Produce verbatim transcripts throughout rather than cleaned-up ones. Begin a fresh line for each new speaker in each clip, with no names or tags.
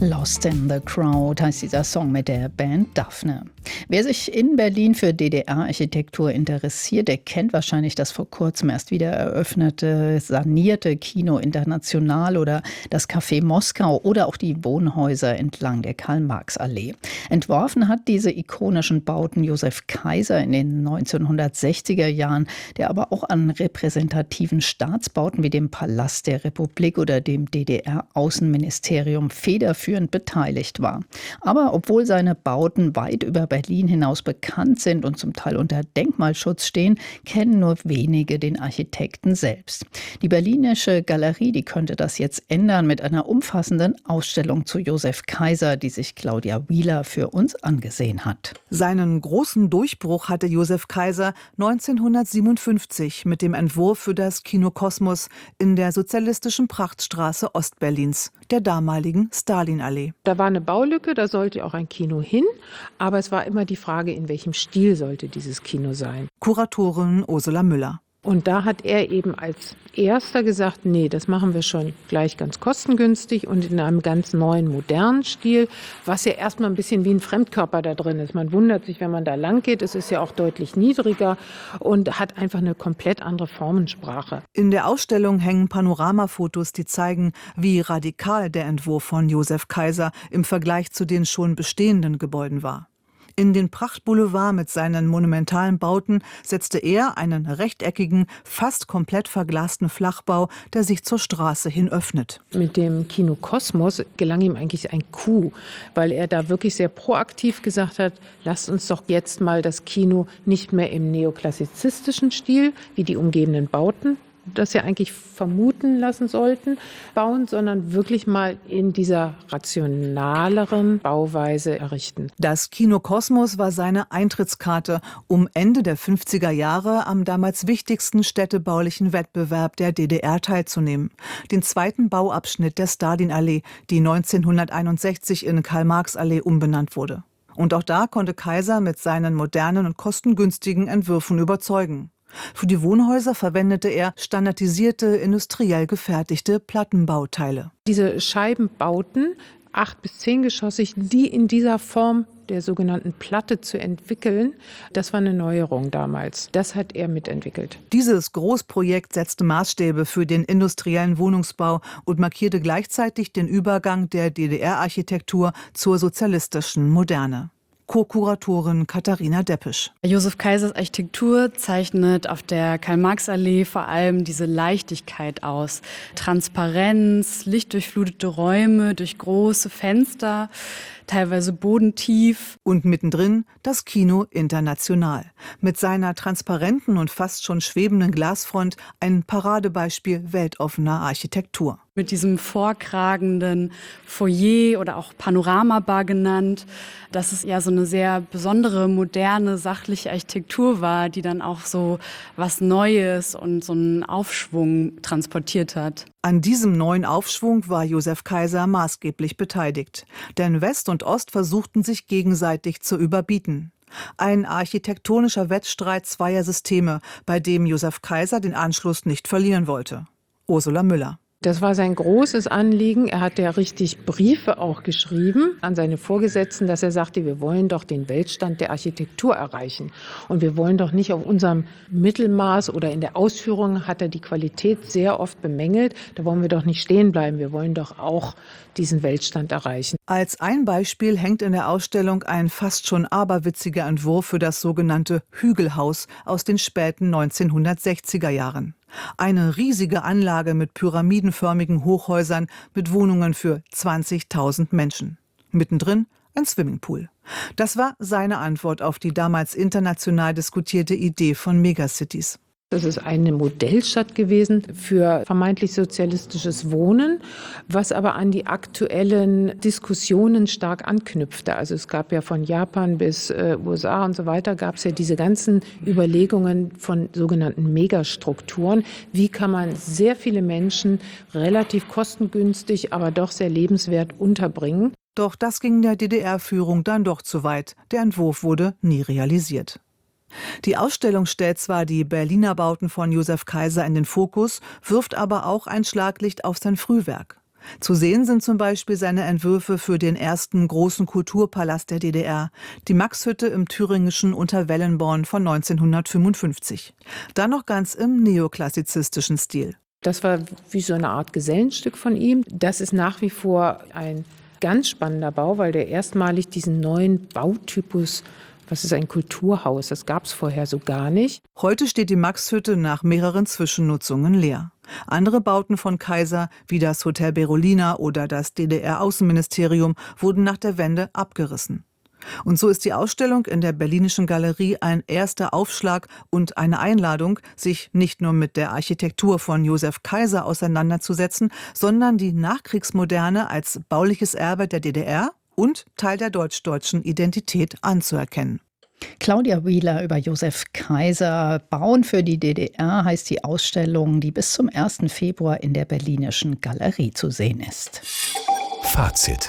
Lost in the Crowd heißt dieser Song mit der Band Daphne. Wer sich in Berlin für D D R-Architektur interessiert, der kennt wahrscheinlich das vor kurzem erst wieder eröffnete, sanierte Kino International oder das Café Moskau oder auch die Wohnhäuser entlang der Karl-Marx-Allee. Entworfen hat diese ikonischen Bauten Josef Kaiser in den neunzehnhundertsechziger Jahren, der aber auch an repräsentativen Staatsbauten wie dem Palast der Republik oder dem D D R-Außenministerium federführend beteiligt war. Aber obwohl seine Bauten weit über Berlin hinaus bekannt sind und zum Teil unter Denkmalschutz stehen, kennen nur wenige den Architekten selbst. Die Berlinische Galerie, die könnte das jetzt ändern mit einer umfassenden Ausstellung zu Josef Kaiser, die sich Claudia Wieler für uns angesehen hat.
Seinen großen Durchbruch hatte Josef Kaiser neunzehnhundertsiebenundfünfzig mit dem Entwurf für das Kino Kosmos in der sozialistischen Prachtstraße Ostberlins, der damaligen Stalinallee.
Da war eine Baulücke, da sollte auch ein Kino hin, aber es war immer die Frage, in welchem Stil sollte dieses Kino sein.
Kuratorin Ursula Müller.
Und da hat er eben als erster gesagt, nee, das machen wir schon gleich ganz kostengünstig und in einem ganz neuen, modernen Stil, was ja erstmal ein bisschen wie ein Fremdkörper da drin ist. Man wundert sich, wenn man da lang geht, es ist ja auch deutlich niedriger und hat einfach eine komplett andere Formensprache.
In der Ausstellung hängen Panoramafotos, die zeigen, wie radikal der Entwurf von Josef Kaiser im Vergleich zu den schon bestehenden Gebäuden war. In den Prachtboulevard mit seinen monumentalen Bauten setzte er einen rechteckigen, fast komplett verglasten Flachbau, der sich zur Straße hin öffnet.
Mit dem Kino Kosmos gelang ihm eigentlich ein Coup, weil er da wirklich sehr proaktiv gesagt hat, lasst uns doch jetzt mal das Kino nicht mehr im neoklassizistischen Stil, wie die umgebenden Bauten, das wir eigentlich vermuten lassen sollten, bauen, sondern wirklich mal in dieser rationaleren Bauweise errichten.
Das Kino Kosmos war seine Eintrittskarte, um Ende der fünfziger Jahre am damals wichtigsten städtebaulichen Wettbewerb der D D R teilzunehmen. Den zweiten Bauabschnitt der Stalinallee, die neunzehnhunderteinundsechzig in Karl-Marx-Allee umbenannt wurde. Und auch da konnte Kaiser mit seinen modernen und kostengünstigen Entwürfen überzeugen. Für die Wohnhäuser verwendete er standardisierte, industriell gefertigte Plattenbauteile.
Diese Scheibenbauten, acht- bis zehngeschossig, die in dieser Form der sogenannten Platte zu entwickeln, das war eine Neuerung damals. Das hat er mitentwickelt.
Dieses Großprojekt setzte Maßstäbe für den industriellen Wohnungsbau und markierte gleichzeitig den Übergang der D D R-Architektur zur sozialistischen Moderne. Co-Kuratorin Katharina Deppisch.
Josef Kaisers Architektur zeichnet auf der Karl-Marx-Allee vor allem diese Leichtigkeit aus. Transparenz, lichtdurchflutete Räume durch große Fenster, teilweise bodentief.
Und mittendrin das Kino International. Mit seiner transparenten und fast schon schwebenden Glasfront ein Paradebeispiel weltoffener Architektur.
Mit diesem vorkragenden Foyer oder auch Panoramabar genannt, dass es ja so eine sehr besondere, moderne, sachliche Architektur war, die dann auch so was Neues und so einen Aufschwung transportiert hat.
An diesem neuen Aufschwung war Josef Kaiser maßgeblich beteiligt. Denn West und Ost versuchten sich gegenseitig zu überbieten. Ein architektonischer Wettstreit zweier Systeme, bei dem Josef Kaiser den Anschluss nicht verlieren wollte. Ursula Müller.
Das war sein großes Anliegen. Er hat ja richtig Briefe auch geschrieben an seine Vorgesetzten, dass er sagte, wir wollen doch den Weltstand der Architektur erreichen. Und wir wollen doch nicht auf unserem Mittelmaß oder in der Ausführung hat er die Qualität sehr oft bemängelt. Da wollen wir doch nicht stehen bleiben. Wir wollen doch auch diesen Weltstand erreichen.
Als ein Beispiel hängt in der Ausstellung ein fast schon aberwitziger Entwurf für das sogenannte Hügelhaus aus den späten neunzehnhundertsechziger Jahren. Eine riesige Anlage mit pyramidenförmigen Hochhäusern mit Wohnungen für zwanzigtausend Menschen. Mittendrin ein Swimmingpool. Das war seine Antwort auf die damals international diskutierte Idee von Megacities.
Das ist eine Modellstadt gewesen für vermeintlich sozialistisches Wohnen, was aber an die aktuellen Diskussionen stark anknüpfte. Also es gab ja von Japan bis äh, U S A und so weiter, gab es ja diese ganzen Überlegungen von sogenannten Megastrukturen. Wie kann man sehr viele Menschen relativ kostengünstig, aber doch sehr lebenswert unterbringen?
Doch das ging der D D R-Führung dann doch zu weit. Der Entwurf wurde nie realisiert. Die Ausstellung stellt zwar die Berliner Bauten von Josef Kaiser in den Fokus, wirft aber auch ein Schlaglicht auf sein Frühwerk. Zu sehen sind zum Beispiel seine Entwürfe für den ersten großen Kulturpalast der D D R, die Maxhütte im thüringischen Unterwellenborn von neunzehnhundertfünfundfünfzig. Dann noch ganz im neoklassizistischen Stil.
Das war wie so eine Art Gesellenstück von ihm. Das ist nach wie vor ein ganz spannender Bau, weil der erstmalig diesen neuen Bautypus, was ist ein Kulturhaus, das gab es vorher so gar nicht.
Heute steht die Maxhütte nach mehreren Zwischennutzungen leer. Andere Bauten von Kaiser, wie das Hotel Berolina oder das D D R-Außenministerium, wurden nach der Wende abgerissen. Und so ist die Ausstellung in der Berlinischen Galerie ein erster Aufschlag und eine Einladung, sich nicht nur mit der Architektur von Josef Kaiser auseinanderzusetzen, sondern die Nachkriegsmoderne als bauliches Erbe der D D R und Teil der deutsch-deutschen Identität anzuerkennen.
Claudia Wieler über Josef Kaiser. Bauen für die D D R heißt die Ausstellung, die bis zum ersten Februar in der Berlinischen Galerie zu sehen ist.
Fazit.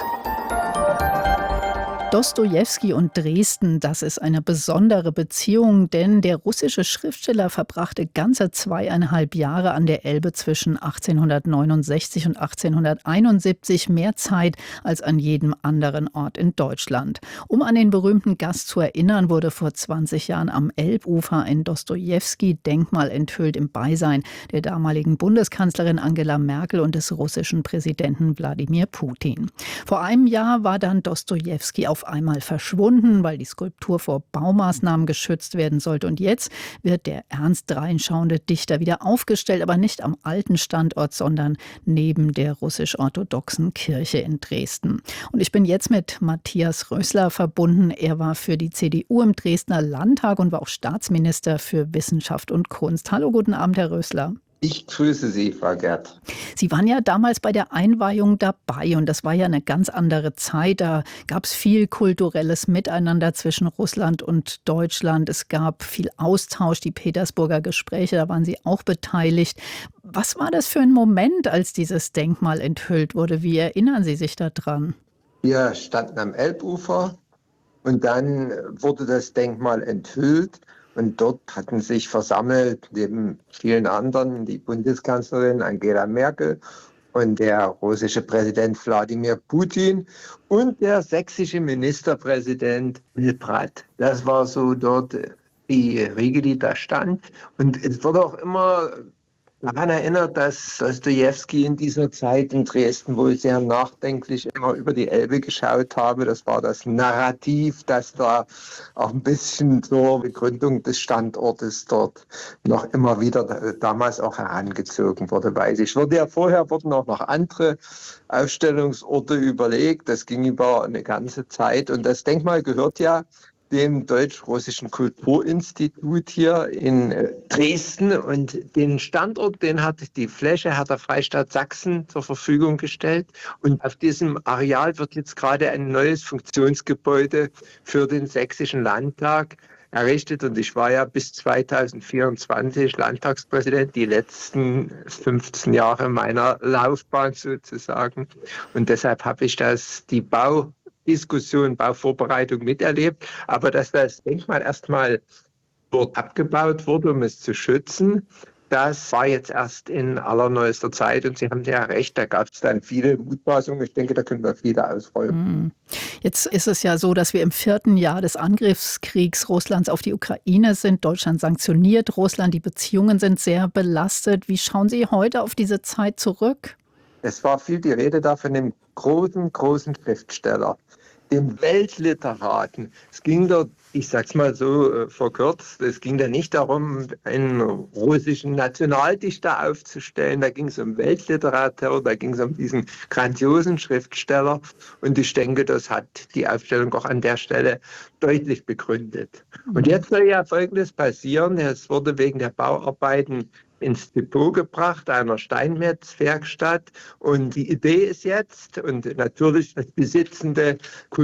Dostojewski und Dresden, das ist eine besondere Beziehung, denn der russische Schriftsteller verbrachte ganze zweieinhalb Jahre an der Elbe zwischen achtzehnhundertneunundsechzig und achtzehnhunderteinundsiebzig, mehr Zeit als an jedem anderen Ort in Deutschland. Um an den berühmten Gast zu erinnern, wurde vor zwanzig Jahren am Elbufer ein Dostojewski-Denkmal enthüllt im Beisein der damaligen Bundeskanzlerin Angela Merkel und des russischen Präsidenten Wladimir Putin. Vor einem Jahr war dann Dostojewski auf einmal verschwunden, weil die Skulptur vor Baumaßnahmen geschützt werden sollte. Und jetzt wird der ernst dreinschauende Dichter wieder aufgestellt, aber nicht am alten Standort, sondern neben der russisch-orthodoxen Kirche in Dresden. Und ich bin jetzt mit Matthias Rössler verbunden. Er war für die C D U im Dresdner Landtag und war auch Staatsminister für Wissenschaft und Kunst. Hallo, guten Abend, Herr Rössler.
Ich grüße Sie, Frau Gerd.
Sie waren ja damals bei der Einweihung dabei und das war ja eine ganz andere Zeit. Da gab es viel kulturelles Miteinander zwischen Russland und Deutschland. Es gab viel Austausch, die Petersburger Gespräche, da waren Sie auch beteiligt. Was war das für ein Moment, als dieses Denkmal enthüllt wurde? Wie erinnern Sie sich daran?
Wir standen am Elbufer und dann wurde das Denkmal enthüllt. Und dort hatten sich versammelt, neben vielen anderen, die Bundeskanzlerin Angela Merkel und der russische Präsident Wladimir Putin und der sächsische Ministerpräsident Wilbrat. Das war so dort die Riege, die da stand. Und es wurde auch immer daran erinnert, dass Dostojewski in dieser Zeit in Dresden wohl sehr nachdenklich immer über die Elbe geschaut habe. Das war das Narrativ, das da auch ein bisschen zur Begründung des Standortes dort noch immer wieder damals auch herangezogen wurde, weiß ich. Wurde ja vorher wurden auch noch andere Ausstellungsorte überlegt. Das ging über eine ganze Zeit und das Denkmal gehört ja dem Deutsch-Russischen Kulturinstitut hier in Dresden. Und den Standort, den hat die Fläche, hat der Freistaat Sachsen zur Verfügung gestellt. Und auf diesem Areal wird jetzt gerade ein neues Funktionsgebäude für den Sächsischen Landtag errichtet. Und ich war ja bis zweitausendvierundzwanzig Landtagspräsident, die letzten fünfzehn Jahre meiner Laufbahn sozusagen. Und deshalb habe ich das, die Bau Diskussion, Bauvorbereitung miterlebt, aber dass das Denkmal erstmal dort abgebaut wurde, um es zu schützen, das war jetzt erst in allerneuester Zeit und Sie haben ja recht, da gab es dann viele Mutmaßungen. Ich denke, da können wir viele ausräumen.
Jetzt ist es ja so, dass wir im vierten Jahr des Angriffskriegs Russlands auf die Ukraine sind. Deutschland sanktioniert Russland, die Beziehungen sind sehr belastet. Wie schauen Sie heute auf diese Zeit zurück?
Es war viel die Rede da von dem großen, großen Schriftsteller, dem Weltliteraten. Es ging dort, ich sag's mal so äh, verkürzt, es ging da nicht darum, einen russischen Nationaldichter aufzustellen, da ging es um Weltliteratur, da ging es um diesen grandiosen Schriftsteller und ich denke, das hat die Aufstellung auch an der Stelle deutlich begründet. Und jetzt soll ja Folgendes passieren, es wurde wegen der Bauarbeiten ins Depot gebracht, einer Steinmetzwerkstatt. Und die Idee ist jetzt, und natürlich das besitzende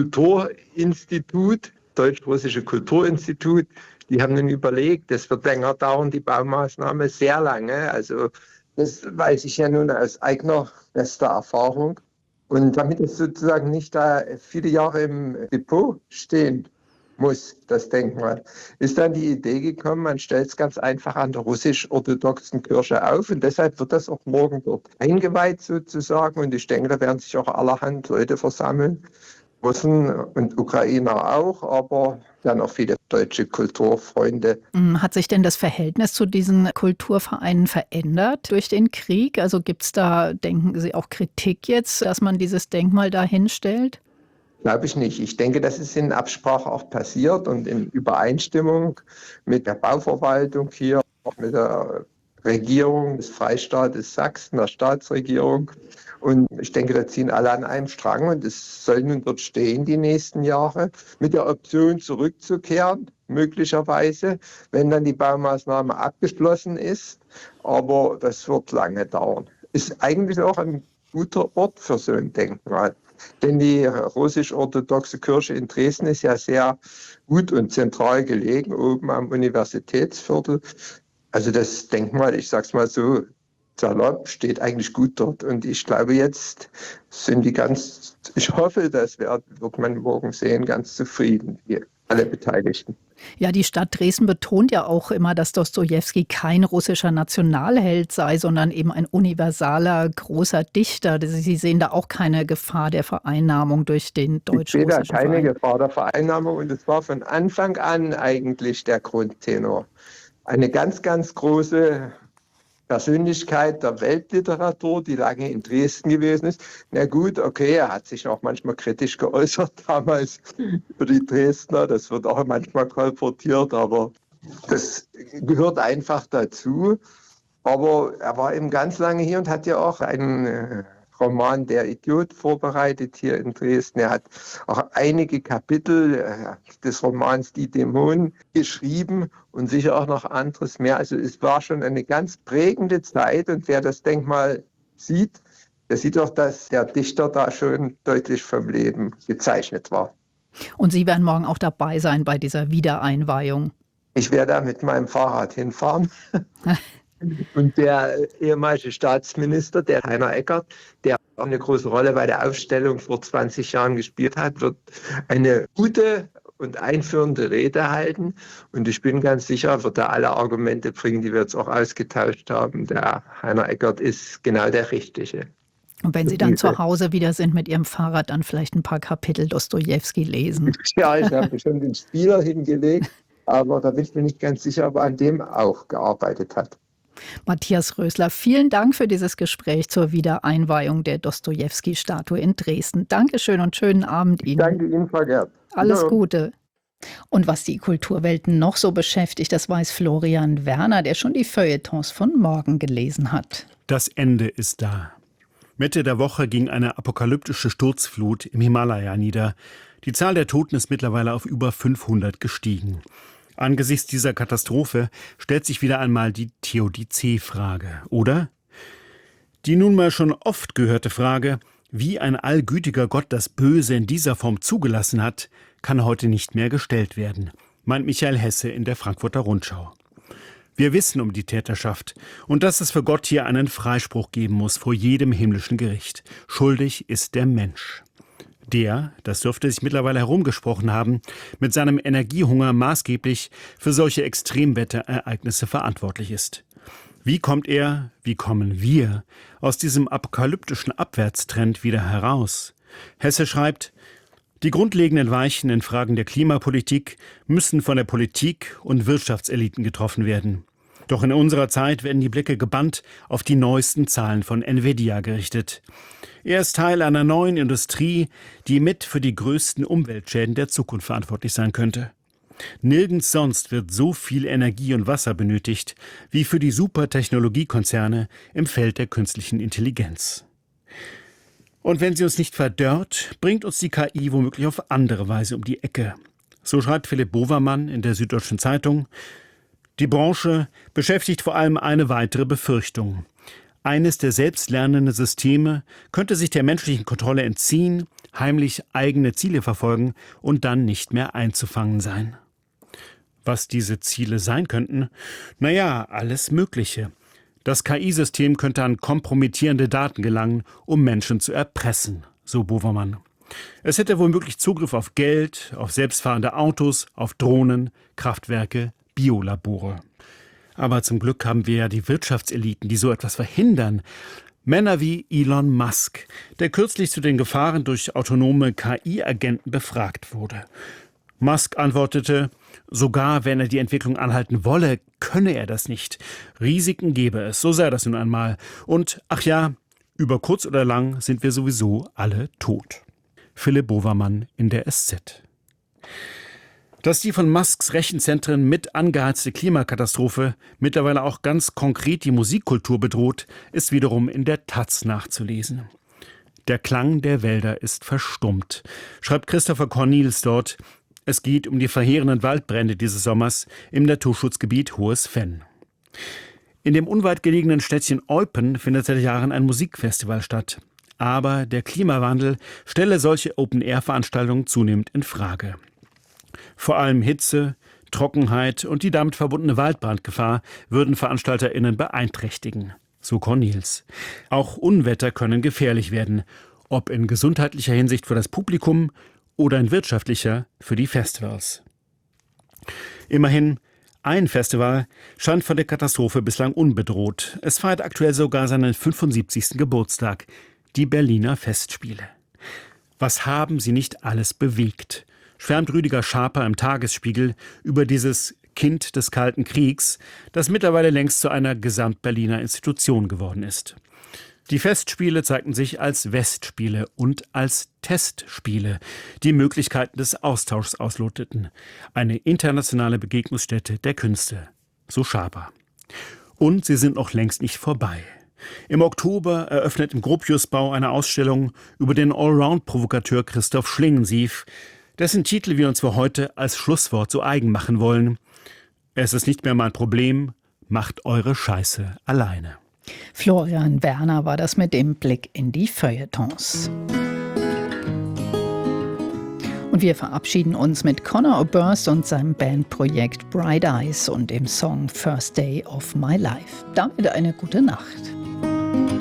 Kulturinstitut, Deutsch-Russische Kulturinstitut, die haben dann überlegt, das wird länger dauern, die Baumaßnahme, sehr lange. Also das weiß ich ja nun aus eigener bester Erfahrung. Und damit es sozusagen nicht da viele Jahre im Depot stehen muss, das Denkmal, ist dann die Idee gekommen, man stellt es ganz einfach an der russisch-orthodoxen Kirche auf und deshalb wird das auch morgen dort eingeweiht sozusagen und ich denke, da werden sich auch allerhand Leute versammeln, Russen und Ukrainer auch, aber dann auch viele deutsche Kulturfreunde.
Hat sich denn das Verhältnis zu diesen Kulturvereinen verändert durch den Krieg? Also gibt es da, denken Sie, auch Kritik jetzt, dass man dieses Denkmal da hinstellt?
Glaube ich nicht. Ich denke, das ist in Absprache auch passiert und in Übereinstimmung mit der Bauverwaltung hier, auch mit der Regierung des Freistaates Sachsen, der Staatsregierung. Und ich denke, da ziehen alle an einem Strang und es soll nun dort stehen die nächsten Jahre mit der Option zurückzukehren, möglicherweise, wenn dann die Baumaßnahme abgeschlossen ist. Aber das wird lange dauern. Ist eigentlich auch ein guter Ort für so ein Denkmal. Denn die russisch-orthodoxe Kirche in Dresden ist ja sehr gut und zentral gelegen, oben am Universitätsviertel. Also das Denkmal, ich sag's mal so, salopp, steht eigentlich gut dort. Und ich glaube, jetzt sind die ganz, ich hoffe, das wird, wird man morgen sehen, ganz zufrieden, die, alle Beteiligten.
Ja, die Stadt Dresden betont ja auch immer, dass Dostojewski kein russischer Nationalheld sei, sondern eben ein universaler, großer Dichter. Sie sehen da auch keine Gefahr der Vereinnahmung durch den deutsch-russischen
Ich sehe da keine
Verein.
Gefahr der Vereinnahmung und es war von Anfang an eigentlich der Grundtenor. Eine ganz, ganz große Persönlichkeit der Weltliteratur, die lange in Dresden gewesen ist. Na gut, okay, er hat sich auch manchmal kritisch geäußert damals über die Dresdner. Das wird auch manchmal kolportiert, aber das gehört einfach dazu. Aber er war eben ganz lange hier und hat ja auch einen äh, Roman Der Idiot vorbereitet hier in Dresden. Er hat auch einige Kapitel äh, des Romans Die Dämonen geschrieben und sicher auch noch anderes mehr. Also es war schon eine ganz prägende Zeit und wer das Denkmal sieht, der sieht auch, dass der Dichter da schon deutlich vom Leben gezeichnet war.
Und Sie werden morgen auch dabei sein bei dieser Wiedereinweihung.
Ich werde da mit meinem Fahrrad hinfahren. Und der ehemalige Staatsminister, der Heiner Eckert, der auch eine große Rolle bei der Aufstellung vor zwanzig Jahren gespielt hat, wird eine gute und einführende Rede halten. Und ich bin ganz sicher, wird er alle Argumente bringen, die wir jetzt auch ausgetauscht haben. Der Heiner Eckert ist genau der Richtige.
Und wenn Sie dann zu Hause wieder sind mit Ihrem Fahrrad, dann vielleicht ein paar Kapitel Dostojewski lesen.
Ja, ich habe schon den Spieler hingelegt, aber da bin ich mir nicht ganz sicher, ob er an dem auch gearbeitet hat.
Matthias Rösler, vielen Dank für dieses Gespräch zur Wiedereinweihung der Dostojewski-Statue in Dresden. Dankeschön und schönen Abend Ihnen.
Danke Ihnen, Frau Gerb.
Alles
Ja.
Gute. Und was die Kulturwelt noch so beschäftigt, das weiß Florian Werner, der schon die Feuilletons von morgen gelesen hat.
Das Ende ist da. Mitte der Woche ging eine apokalyptische Sturzflut im Himalaya nieder. Die Zahl der Toten ist mittlerweile auf über fünfhundert gestiegen. Angesichts dieser Katastrophe stellt sich wieder einmal die Theodizee-Frage, oder? Die nunmehr schon oft gehörte Frage, wie ein allgütiger Gott das Böse in dieser Form zugelassen hat, kann heute nicht mehr gestellt werden, meint Michael Hesse in der Frankfurter Rundschau. Wir wissen um die Täterschaft und dass es für Gott hier einen Freispruch geben muss vor jedem himmlischen Gericht. Schuldig ist der Mensch. Der, das dürfte sich mittlerweile herumgesprochen haben, mit seinem Energiehunger maßgeblich für solche Extremwetterereignisse verantwortlich ist. Wie kommt er, wie kommen wir aus diesem apokalyptischen Abwärtstrend wieder heraus? Hesse schreibt, die grundlegenden Weichen in Fragen der Klimapolitik müssen von der Politik und Wirtschaftseliten getroffen werden. Doch in unserer Zeit werden die Blicke gebannt auf die neuesten Zahlen von Nvidia gerichtet. Er ist Teil einer neuen Industrie, die mit für die größten Umweltschäden der Zukunft verantwortlich sein könnte. Nirgends sonst wird so viel Energie und Wasser benötigt wie für die Supertechnologiekonzerne im Feld der künstlichen Intelligenz. Und wenn sie uns nicht verdörrt, bringt uns die K I womöglich auf andere Weise um die Ecke. So schreibt Philipp Bovermann in der Süddeutschen Zeitung. Die Branche beschäftigt vor allem eine weitere Befürchtung. Eines der selbstlernenden Systeme könnte sich der menschlichen Kontrolle entziehen, heimlich eigene Ziele verfolgen und dann nicht mehr einzufangen sein. Was diese Ziele sein könnten? Naja, alles Mögliche. Das K I-System könnte an kompromittierende Daten gelangen, um Menschen zu erpressen, so Bovermann. Es hätte womöglich Zugriff auf Geld, auf selbstfahrende Autos, auf Drohnen, Kraftwerke, Biolabore. Aber zum Glück haben wir ja die Wirtschaftseliten, die so etwas verhindern. Männer wie Elon Musk, der kürzlich zu den Gefahren durch autonome K I-Agenten befragt wurde. Musk antwortete, sogar wenn er die Entwicklung anhalten wolle, könne er das nicht. Risiken gebe es, so sei das nun einmal. Und, ach ja, über kurz oder lang sind wir sowieso alle tot. Philipp Bovermann in der S Z. Dass die von Musks Rechenzentren mit angeheizte Klimakatastrophe mittlerweile auch ganz konkret die Musikkultur bedroht, ist wiederum in der Taz nachzulesen. Der Klang der Wälder ist verstummt, schreibt Christopher Cornels dort. Es geht um die verheerenden Waldbrände dieses Sommers im Naturschutzgebiet Hohes Venn. In dem unweit gelegenen Städtchen Eupen findet seit Jahren ein Musikfestival statt. Aber der Klimawandel stelle solche Open-Air-Veranstaltungen zunehmend in Frage. Vor allem Hitze, Trockenheit und die damit verbundene Waldbrandgefahr würden VeranstalterInnen beeinträchtigen, so Cornels. Auch Unwetter können gefährlich werden, ob in gesundheitlicher Hinsicht für das Publikum oder in wirtschaftlicher für die Festivals. Immerhin, ein Festival scheint von der Katastrophe bislang unbedroht. Es feiert aktuell sogar seinen fünfundsiebzigsten Geburtstag, die Berliner Festspiele. Was haben sie nicht alles bewegt? Schwärmt Rüdiger Schaper im Tagesspiegel über dieses Kind des Kalten Kriegs, das mittlerweile längst zu einer Gesamtberliner Institution geworden ist. Die Festspiele zeigten sich als Westspiele und als Testspiele, die Möglichkeiten des Austauschs ausloteten. Eine internationale Begegnungsstätte der Künste, so Schaper. Und sie sind noch längst nicht vorbei. Im Oktober eröffnet im Gropiusbau eine Ausstellung über den Allround-Provokateur Christoph Schlingensief, dessen Titel wir uns für heute als Schlusswort so eigen machen wollen. Es ist nicht mehr mein Problem, macht eure Scheiße alleine.
Florian Werner war das mit dem Blick in die Feuilletons. Und wir verabschieden uns mit Conor Oberst und seinem Bandprojekt Bright Eyes und dem Song First Day of My Life. Damit eine gute Nacht.